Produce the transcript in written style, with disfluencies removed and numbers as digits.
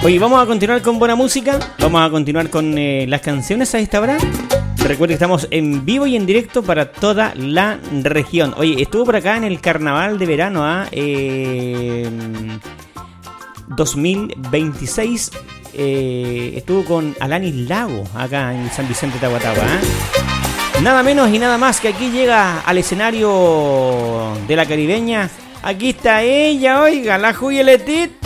Oye, vamos a continuar con buena música. Vamos a continuar con las canciones a esta hora. Recuerden que estamos en vivo y en directo para toda la región. Oye, estuvo por acá en el carnaval de verano 2026. Estuvo con Alanis Lago acá en San Vicente de Tahuatahua. Nada menos y nada más que aquí llega al escenario de la caribeña. Aquí está ella, oiga, la Juyeletita.